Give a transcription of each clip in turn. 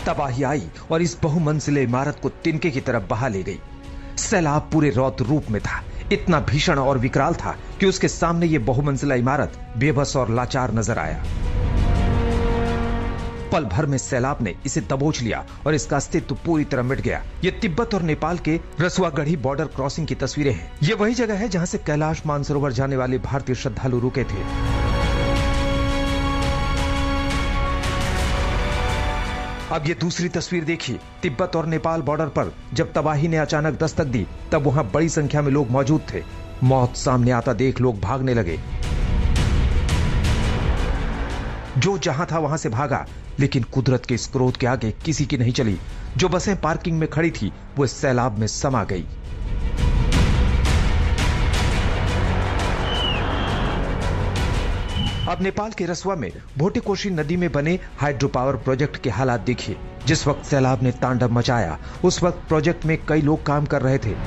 तबाही आई और इस बहुमंजिले इमारत को तिनके की तरफ बहा ले गई। सैलाब पूरे रौद्र रूप में था, इतना भीषण और विकराल था कि उसके सामने ये बहुमंजिला इमारत बेबस और लाचार नजर आया। पल भर में सैलाब ने इसे दबोच लिया और इसका अस्तित्व पूरी तरह मिट गया। ये तिब्बत और नेपाल के रसुआगढ़ी बॉर्डर क्रॉसिंग की तस्वीरें हैं। ये वही जगह है जहां से कैलाश मानसरोवर जाने वाले भारतीय श्रद्धालु रुके थे। अब ये दूसरी तस्वीर देखिए। तिब्बत और नेपाल बॉर्डर पर जब तबाही ने अचानक दस्तक दी, तब वहां बड़ी संख्या में लोग मौजूद थे। मौत सामने आता देख लोग भागने लगे। जो जहां था वहां से भागा, लेकिन कुदरत के इस क्रोध के आगे किसी की नहीं चली। जो बसें पार्किंग में खड़ी थी वो इस सैलाब में समा गई। अब नेपाल के रसुआ में भोटेकोशी नदी में बने हाइड्रो पावर प्रोजेक्ट के हालात देखिए। जिस वक्त सैलाब ने तांडव मचाया, उस वक्त प्रोजेक्ट में कई लोग काम कर रहे थे।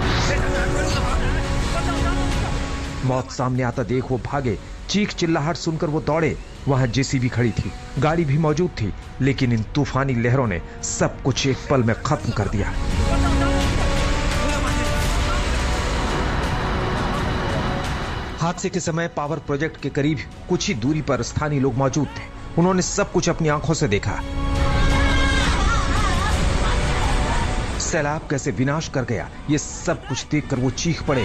मौत सामने आता देख वो भागे। चीख चिल्लाहट सुनकर वो दौड़े। वहां जेसीबी खड़ी थी, गाड़ी भी मौजूद थी, लेकिन इन तूफानी लहरों ने सब कुछ एक पल में खत्म कर दिया। हादसे के समय पावर प्रोजेक्ट के करीब कुछ ही दूरी पर स्थानीय लोग मौजूद थे। उन्होंने सब कुछ अपनी आंखों से देखा। सैलाब कैसे विनाश कर गया, ये सब कुछ देखकर वो चीख पड़े।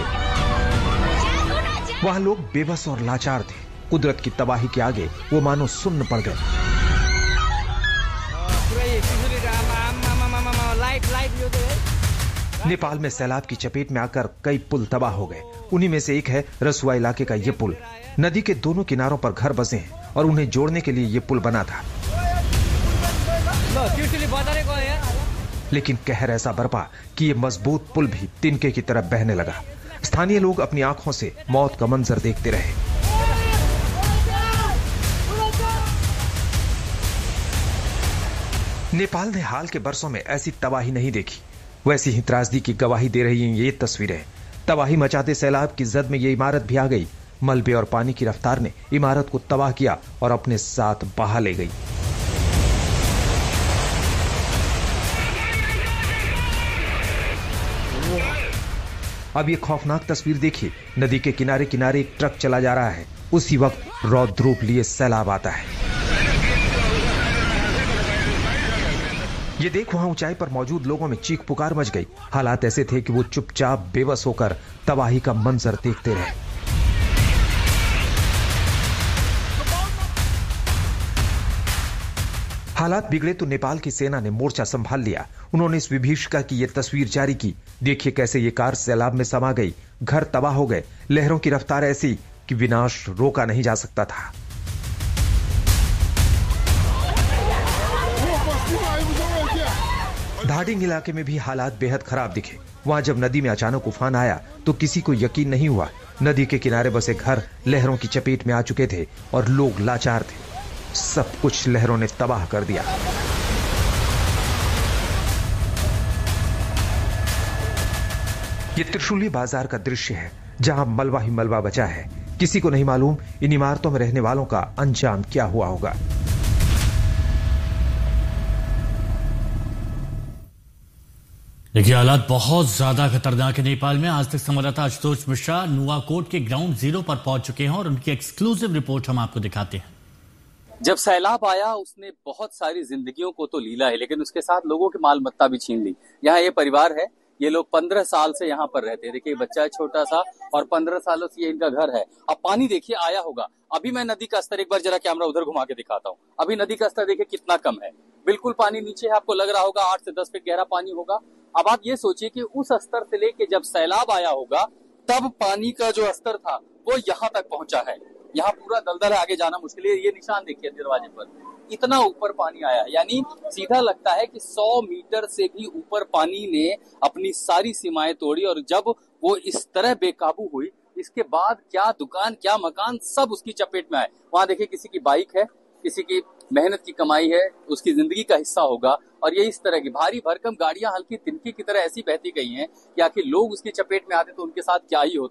वहां लोग बेबस और लाचार थे। कुदरत की तबाही के आगे वो मानो सुन्न पड़ गए। नेपाल में सैलाब की चपेट में आकर कई पुल तबाह हो गए। उन्हीं में से एक है रसुआ इलाके का ये पुल। नदी के दोनों किनारों पर घर बसे हैं और उन्हें जोड़ने के लिए ये पुल बना था। लेकिन कहर ऐसा बरपा कि ये मजबूत पुल भी तिनके की तरफ बहने लगा। स्थानीय लोग अपनी आंखों से मौत का मंजर देखते रहे। नेपाल ने हाल के बरसों में ऐसी तबाही नहीं देखी। वैसी ही त्रासदी की गवाही दे रही हैं ये तस्वीरें। तबाही मचाते सैलाब की जद में ये इमारत भी आ गई। मलबे और पानी की रफ्तार ने इमारत को तबाह किया और अपने साथ बहा ले गई। अब ये खौफनाक तस्वीर देखिए। नदी के किनारे किनारे एक ट्रक चला जा रहा है। उसी वक्त रौद्र रूप लिए सैलाब आता है। ये देख वहां ऊंचाई पर मौजूद लोगों में चीख पुकार मच गई। हालात ऐसे थे कि वो चुपचाप बेबस होकर तबाही का मंजर देखते रहे। हालात बिगड़े तो नेपाल की सेना ने मोर्चा संभाल लिया। उन्होंने इस विभीषिका की ये तस्वीर जारी की। देखिए कैसे ये कार सैलाब में समा गई। घर तबाह हो गए। लहरों की रफ्तार ऐसी कि विनाश रोका नहीं जा सकता था। धाडिंग इलाके में भी हालात बेहद खराब दिखे। वहां जब नदी में अचानक उफान आया तो किसी को यकीन नहीं हुआ। नदी के किनारे बसे घर लहरों की चपेट में आ चुके थे और लोग लाचार थे। सब कुछ लहरों ने तबाह कर दिया। ये त्रिशूली बाजार का दृश्य है, जहां मलबा ही मलबा बचा है। किसी को नहीं मालूम इन इमारतों में रहने वालों का अंजाम क्या हुआ होगा। देखिए हालात बहुत ज्यादा खतरनाक है नेपाल में। आज तक संवाददाता आशुतोष मिश्रा नुआकोट के ग्राउंड जीरो पर पहुंच चुके हैं और उनकी एक्सक्लूसिव रिपोर्ट हम आपको दिखाते हैं। जब सैलाब आया उसने बहुत सारी जिंदगियों को तो लीला है, लेकिन उसके साथ लोगों की माल मत्ता भी छीन ली। यहाँ ये परिवार है, ये लोग 15 साल से यहाँ पर रहते हैं। देखिए बच्चा है छोटा सा और 15 सालों से ये इनका घर है। अब पानी देखिए आया होगा। अभी मैं नदी का स्तर एक बार जरा कैमरा उधर घुमा के दिखाता हूँ। अभी नदी का स्तर देखिए कितना कम है। बिल्कुल पानी नीचे है। आपको लग रहा होगा 8 से 10 फीट गहरा पानी होगा। अब आप ये सोचिए कि उस स्तर से लेके जब सैलाब आया होगा तब पानी का जो स्तर था वो यहाँ तक पहुंचा है। यहाँ पूरा दलदल है, आगे जाना मुश्किल है। ये निशान देखिए दरवाजे पर, इतना ऊपर पानी आया। यानी सीधा लगता है कि 100 मीटर से भी ऊपर पानी ने अपनी सारी सीमाएं तोड़ी। और जब वो इस तरह बेकाबू हुई, इसके बाद क्या दुकान क्या मकान सब उसकी चपेट में आए। वहां देखिए किसी की बाइक है, किसी की मेहनत की कमाई है, उसकी जिंदगी का हिस्सा होगा। और ये इस तरह की भारी भरकम गाड़ियां हल्की तिनकी की तरह ऐसी बहती गई हैं कि आखिर लोग उसकी चपेट में आते तो उनके साथ क्या ही होता।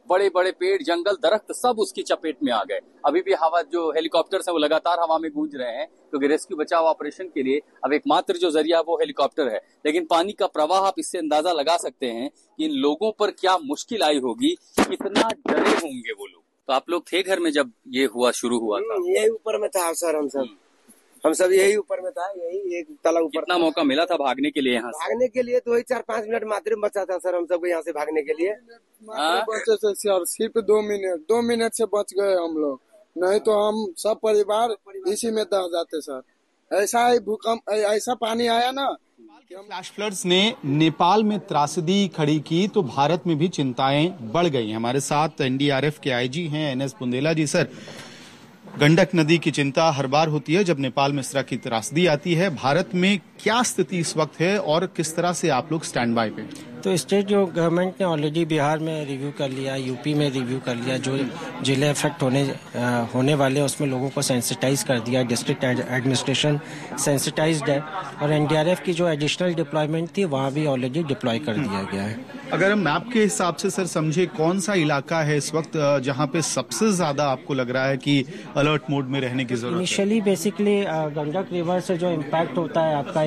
बड़े बड़े पेड़, जंगल, दरख्त सब उसकी चपेट में आ गए। अभी भी हवा, जो हेलीकॉप्टर है वो लगातार हवा में गूंज रहे हैं, क्योंकि रेस्क्यू बचाव ऑपरेशन के लिए अब एकमात्र जो जरिया वो हेलीकॉप्टर है। लेकिन पानी का प्रवाह, आप इससे अंदाजा लगा सकते हैं कि इन लोगों पर क्या मुश्किल आई होगी, कितना डरे होंगे वो लोग। तो आप लोग थे घर में जब ये शुरू हुआ था? यही ऊपर में था सर, हम सब यही ऊपर में था, यही एक तला ऊपर। कितना मौका मिला था भागने के लिए यहाँ से? भागने के लिए तो वही 4-5 मिनट मात्र बचा था सर हम सबको यहाँ से भागने के लिए। बचे थे सर, सिर्फ 2 मिनट से बच गए हम लोग, नहीं तो हम सब परिवार इसी में दह जाते सर। ऐसा ही भूकंप, ऐसा पानी आया ना। फ्लैश फ्लड्स ने नेपाल में त्रासदी खड़ी की तो भारत में भी चिंताएं बढ़ गई। हमारे साथ एनडीआरएफ के आईजी हैं एनएस बुंदेला जी। सर, गंडक नदी की चिंता हर बार होती है जब नेपाल में इस तरह की त्रासदी आती है। भारत में क्या स्थिति इस वक्त है और किस तरह से आप लोग स्टैंड बाय पे? तो स्टेट जो गवर्नमेंट ने ऑलरेडी बिहार में रिव्यू कर लिया, यूपी में रिव्यू कर लिया, जो जिले इफेक्ट होने वाले उसमें लोगों को सेंसिटाइज कर दिया, डिस्ट्रिक्ट एडमिनिस्ट्रेशन सेंसिटाइज्ड है, और एनडीआरएफ की जो एडिशनल डिप्लॉयमेंट थी वहाँ भी ऑलरेडी डिप्लॉय कर दिया गया है। अगर हम मैप के हिसाब से सर समझे, कौन सा इलाका है इस वक्त जहाँ पे सबसे ज्यादा आपको लग रहा है कि अलर्ट मोड में रहने की जरूरत है? इनिशियली बेसिकली गंडक रिवर से जो इम्पैक्ट होता है आपका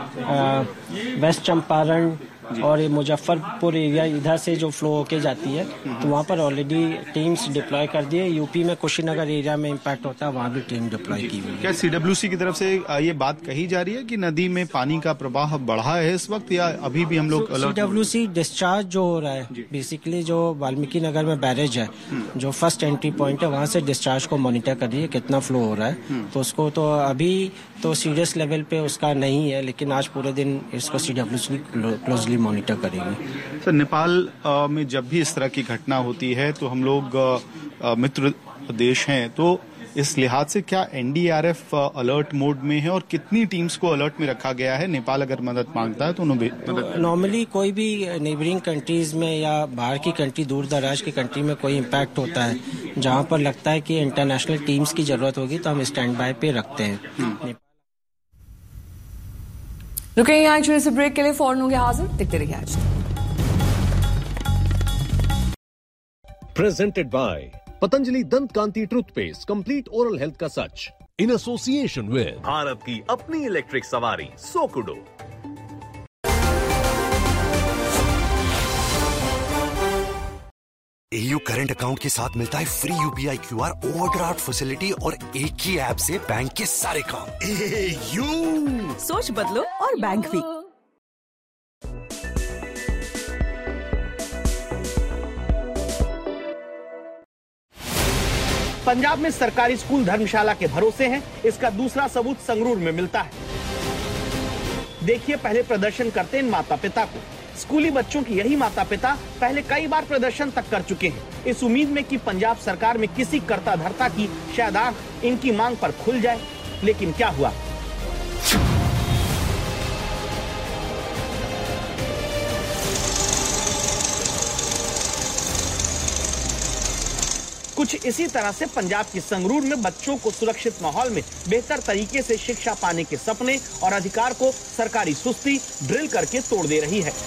ये वेस्ट चंपारण और ये मुजफ्फरपुर एरिया, इधर से जो फ्लो होके जाती है, तो वहाँ पर ऑलरेडी टीम्स डिप्लॉय कर दिए। यूपी में कुशीनगर एरिया में इम्पैक्ट होता है, वहाँ भी टीम डिप्लॉय की हुई है। क्या सीडब्ल्यूसी की तरफ से ये बात कही जा रही है कि नदी में पानी का प्रवाह बढ़ा है इस वक्त, या अभी भी हम लोग अलर्ट? सीडब्ल्यूसी डिस्चार्ज जो हो रहा है, बेसिकली जो वाल्मीकि नगर में बैरेज है, जो फर्स्ट एंट्री पॉइंट है, वहाँ से डिस्चार्ज को मॉनिटर कर रही है, कितना फ्लो हो रहा है। तो उसको तो अभी तो सीरियस लेवल पे उसका नहीं है, लेकिन आज पूरे दिन इसको सीडब्ल्यूसी क्लोजली मॉनिटर करेगी। सर, नेपाल में जब भी इस तरह की घटना होती है तो हम लोग मित्र देश हैं, तो इस लिहाज से क्या एनडीआरएफ अलर्ट मोड में है और कितनी टीम्स को अलर्ट में रखा गया है? नेपाल अगर मदद मांगता है तो उन्हें नॉर्मली कोई भी नेबरिंग कंट्रीज में या बाहर की कंट्री, दूर दराज की कंट्री में कोई इम्पैक्ट होता है, जहाँ पर लगता है कि इंटरनेशनल टीम्स की जरूरत होगी, तो हम स्टैंड बाय पे रखते हैं। रुके यहाँ एक छोटे से ब्रेक के लिए, फौरन होंगे हाजिर, देखते रहिए आज। प्रेजेंटेड बाय पतंजलि दंत कांति टूथपेस्ट, कंप्लीट ओरल हेल्थ का सच, इन एसोसिएशन विद भारत की अपनी इलेक्ट्रिक सवारी सोकुडो। एयू करंट अकाउंट के साथ मिलता है free UPI QR, overdraft facility और एक ही ऐप से बैंक के सारे काम। एयू, सोच बदलो और बैंक भी। पंजाब में सरकारी स्कूल धर्मशाला के भरोसे हैं, इसका दूसरा सबूत संगरूर में मिलता है। देखिए पहले प्रदर्शन करते इन माता पिता को। स्कूली बच्चों की यही माता पिता पहले कई बार प्रदर्शन तक कर चुके हैं, इस उम्मीद में कि पंजाब सरकार में किसी कर्ता धर्ता की शायद आंख इनकी मांग पर खुल जाए। लेकिन क्या हुआ? कुछ इसी तरह से पंजाब की संगरूर में बच्चों को सुरक्षित माहौल में बेहतर तरीके से शिक्षा पाने के सपने और अधिकार को सरकारी सुस्ती ड्रिल करके तोड़ दे रही है।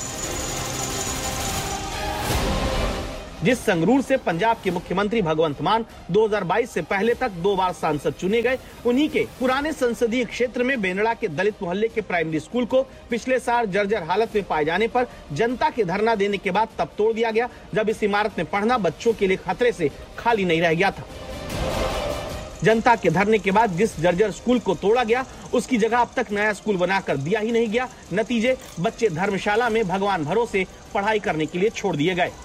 जिस संगरूर से पंजाब के मुख्यमंत्री भगवंत मान 2022 से पहले तक 2 बार सांसद चुने गए, उन्हीं के पुराने संसदीय क्षेत्र में बेनड़ा के दलित मोहल्ले के प्राइमरी स्कूल को पिछले साल जर्जर हालत में पाए जाने पर जनता के धरना देने के बाद तब तोड़ दिया गया, जब इस इमारत में पढ़ना बच्चों के लिए खतरे से खाली नहीं रह गया था। जनता के धरने के बाद जिस जर्जर स्कूल को तोड़ा गया, उसकी जगह अब तक नया स्कूल बनाकर दिया ही नहीं गया। नतीजे, बच्चे धर्मशाला में भगवान भरोसे पढ़ाई करने के लिए छोड़ दिए गए।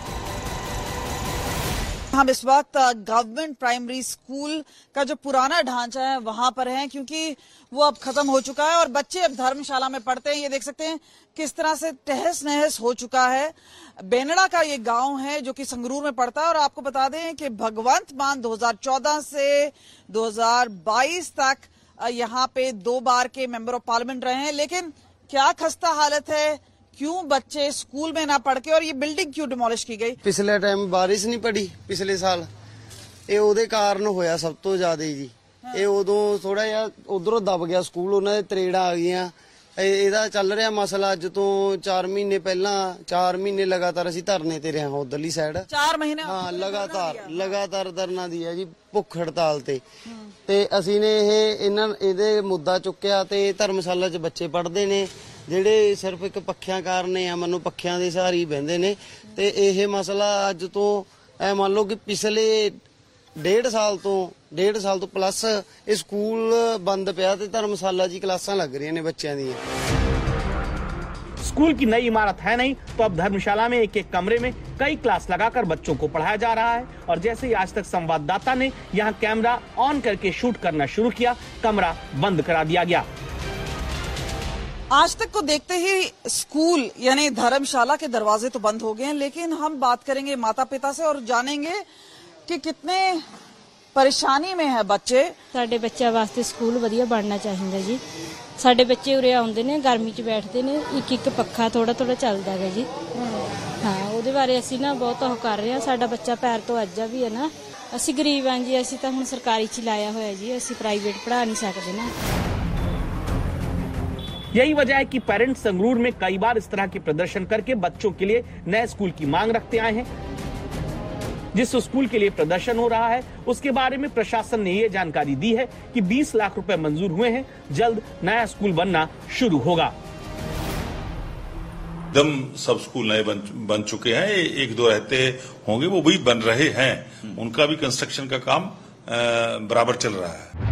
हम इस वक्त गवर्नमेंट प्राइमरी स्कूल का जो पुराना ढांचा है वहां पर हैं, क्योंकि वो अब खत्म हो चुका है और बच्चे अब धर्मशाला में पढ़ते हैं। ये देख सकते हैं किस तरह से तहस नहस हो चुका है। बेनड़ा का ये गांव है जो कि संगरूर में पड़ता है, और आपको बता दें कि भगवंत मान 2014 से 2022 तक यहाँ पे 2 बार के मेंबर ऑफ पार्लियामेंट रहे हैं। लेकिन क्या खस्ता हालत है, क्यों बच्चे स्कूल में ना पढ़ के, और ये बिल्डिंग क्यों डिमोलिश की गई? पिछले टाइम बारिश नहीं पड़ी पिछले साल, ਇਹ ਉਹਦੇ ਕਾਰਨ ਹੋਇਆ ਸਭ ਤੋਂ ਜ਼ਿਆਦਾ ਜੀ। ਇਹ ਉਦੋਂ ਥੋੜਾ ਜਿਹਾ ਉਧਰੋਂ ਦਬ ਗਿਆ ਸਕੂਲ, ਉਹਨਾਂ ਦੇ ਤਰੇੜਾਂ ਆ ਗਈਆਂ, ਇਹਦਾ ਚੱਲ ਰਿਹਾ ਮਸਲਾ ਅੱਜ ਤੋਂ 4 ਮਹੀਨੇ ਪਹਿਲਾਂ 4 ਮਹੀਨੇ ਲਗਾਤਾਰ ਅਸੀਂ ਧਰਨੇ ਤੇ ਰਹੇ ਹਾਂ ਉਧਰਲੀ ਸਾਈਡ 4 ਮਹੀਨੇ ਹਾਂ ਲਗਾਤਾਰ ਧਰਨਾ ਦੀ ਹੈ ਜੀ ਭੁੱਖ ਹੜਤਾਲ ਤੇ ਅਸੀਂ ਨੇ ਇਹਦੇ ਮੁੱਦਾ ਚੁੱਕਿਆ ਤੇ ਧਰਮਸ਼ਾਲਾ 'ਚ ਬੱਚੇ ਪੜ੍ਹਦੇ ਨੇ ਜਿਹੜੇ ਸਿਰਫ ਇੱਕ ਪੱਖਿਆਂ ਕਾਰਨ ਆ ਮੈਨੂੰ ਪੱਖਿਆਂ ਦੇ ਸਹਾਰੇ ਹੀ ਬਹਿੰਦੇ ਨੇ ਤੇ ਇਹ ਮਸਲਾ ਅੱਜ ਤੋਂ ਐ ਮੰਨ ਲਓ ਕਿ ਪਿਛਲੇ 1.5 ਸਾਲ ਤੋਂ ਪਲੱਸ ਇਹ ਸਕੂਲ ਬੰਦ ਪਿਆ ਤੇ ਧਰਮਸ਼ਾਲਾ ਜੀ ਕਲਾਸਾਂ ਲੱਗ ਰਹੀਆਂ ਨੇ ਬੱਚਿਆਂ ਦੀਆਂ। स्कूल की नई इमारत है नहीं तो अब धर्मशाला में एक कमरे में कई क्लास लगाकर बच्चों को पढ़ाया जा रहा है और जैसे ही आज तक संवाददाता ने यहां कैमरा ऑन करके शूट करना शुरू किया, कमरा बंद करा दिया गया। आज तक को देखते ही स्कूल यानी धर्मशाला के दरवाजे तो बंद हो गए हैं, लेकिन हम बात करेंगे माता पिता से और जानेंगे कि कितने परेशानी में है बच्चे। साडे बच्चों वास्ते स्कूल वधिया बनना चाहिए जी। साडे बच्चे उरे आउंदे ने गर्मी च बैठते ने, एक पक्खा थोड़ा चलदा है जी। हाँ उहदे बारे असीं ना बहुत ओह कर रहे हैं। साडा बच्चा पैर तो अज्जा भी है ना, असीं गरीब हां जी, असीं तां हुण सरकारी च लाया होया जी, असीं प्राइवेट पढ़ा नहीं सकदे ना। यही वजह है कि पेरेंट्स संगरूर में कई बार इस तरह के प्रदर्शन करके बच्चों के लिए नए स्कूल की मांग रखते आए हैं। जिस स्कूल के लिए प्रदर्शन हो रहा है उसके बारे में प्रशासन ने ये जानकारी दी है कि 20 लाख रुपए मंजूर हुए हैं, जल्द नया स्कूल बनना शुरू होगा। एकदम सब स्कूल नए बन चुके हैं, 1-2 रहते होंगे, वो भी बन रहे हैं, उनका भी कंस्ट्रक्शन का काम बराबर चल रहा है।